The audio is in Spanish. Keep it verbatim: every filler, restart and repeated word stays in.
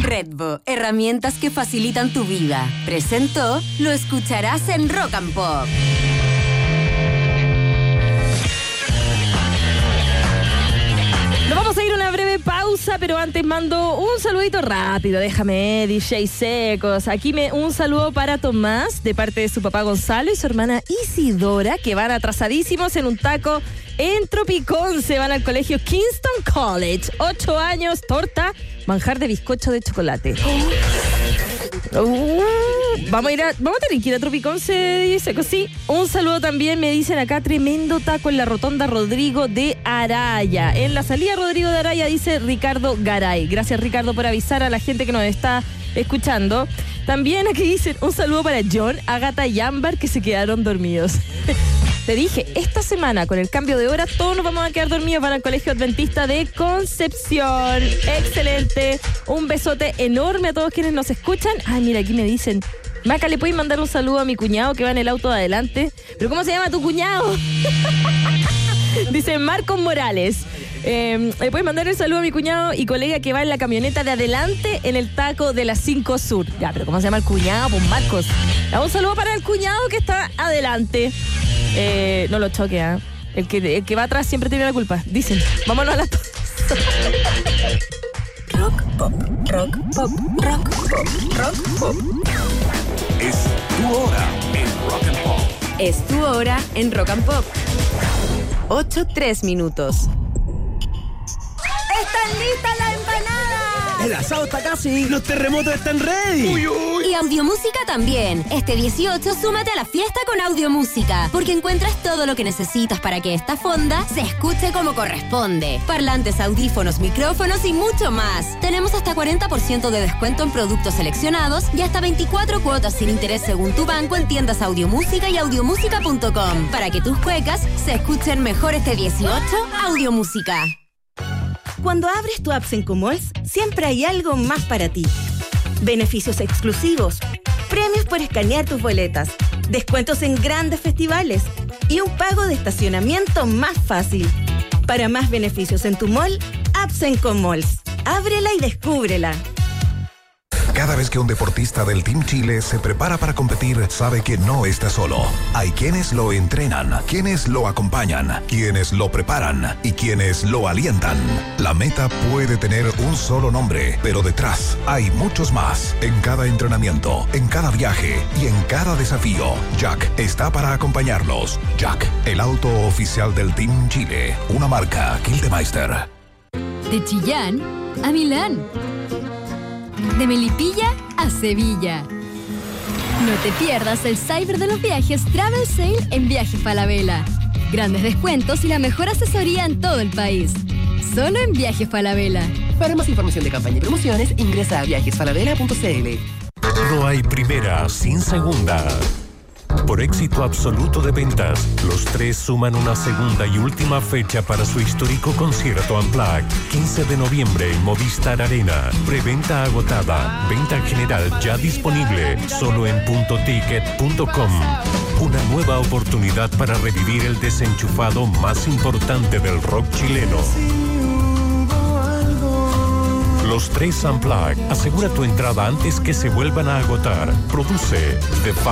Redbo, herramientas que facilitan tu vida. Presentó Lo escucharás en Rock and Pop. Nos vamos a ir a una breve pausa, pero antes mando un saludito rápido. Déjame, D J Secos. Aquí me, un saludo para Tomás, de parte de su papá Gonzalo y su hermana Isidora, que van atrasadísimos en un taco en Tropicón. Se van al colegio Kingston College. Ocho años, torta, manjar de bizcocho de chocolate. Uh, vamos a ir a, vamos a tener que ir a Tropicón, se dice sí. Un saludo también, me dicen acá, tremendo taco en la rotonda Rodrigo de Araya. En la salida Rodrigo de Araya, dice Ricardo Garay. Gracias, Ricardo, por avisar a la gente que nos está escuchando. También aquí dicen un saludo para John, Agatha y Ámbar, que se quedaron dormidos. Te dije, esta semana con el cambio de hora todos nos vamos a quedar dormidos para el Colegio Adventista de Concepción. Excelente. Un besote enorme a todos quienes nos escuchan. Ay, mira, aquí me dicen, Maca, ¿le puedes mandar un saludo a mi cuñado que va en el auto de adelante? ¿Pero cómo se llama tu cuñado? Dice Marcos Morales. Eh, ¿Le puedes mandar un saludo a mi cuñado y colega que va en la camioneta de adelante en el taco de la cinco Sur? Ya, pero ¿cómo se llama el cuñado? Pues Marcos. Un saludo para el cuñado que está adelante. Eh, no lo choque, ¿eh? el, que, el que va atrás siempre tiene la culpa. Dicen, vámonos a la... Rock, pop, rock, pop, rock, pop, rock, pop. Es tu hora en Rock and Pop. Es tu hora en Rock and Pop. Ocho, tres minutos. ¡Están listas las empanadas! El asado está casi. Los terremotos están ready. Uy, uy. Y Audiomúsica también. Este dieciocho, súmate a la fiesta con Audiomúsica, porque encuentras todo lo que necesitas para que esta fonda se escuche como corresponde. Parlantes, audífonos, micrófonos y mucho más. Tenemos hasta cuarenta por ciento de descuento en productos seleccionados y hasta veinticuatro cuotas sin interés según tu banco en tiendas Audiomúsica y audiomúsica punto com. Para que tus cuecas se escuchen mejor este dieciocho, Audiomúsica. Cuando abres tu app Sencomalls, siempre hay algo más para ti. Beneficios exclusivos, premios por escanear tus boletas, descuentos en grandes festivales y un pago de estacionamiento más fácil. Para más beneficios en tu mall, app Sencomalls. Ábrela y descúbrela. Cada vez que un deportista del Team Chile se prepara para competir, sabe que no está solo. Hay quienes lo entrenan, quienes lo acompañan, quienes lo preparan y quienes lo alientan. La meta puede tener un solo nombre, pero detrás hay muchos más. En cada entrenamiento, en cada viaje y en cada desafío, Jack está para acompañarlos. Jack, el auto oficial del Team Chile, una marca Gildemeister. De Chillán a Milán. De Melipilla a Sevilla. No te pierdas el Cyber de los Viajes Travel Sale en Viajes Falabella. Grandes descuentos y la mejor asesoría en todo el país. Solo en Viajes Falabella. Para más información de campaña y promociones, ingresa a viajes falabella punto c l. No hay primera sin segunda. Por éxito absoluto de ventas, los tres suman una segunda y última fecha para su histórico concierto Unplugged. quince de noviembre en Movistar Arena. Preventa agotada. Venta general ya disponible. Solo en punto ticket punto com. Una nueva oportunidad para revivir el desenchufado más importante del rock chileno. Los tres Unplugged. Asegura tu entrada antes que se vuelvan a agotar. Produce The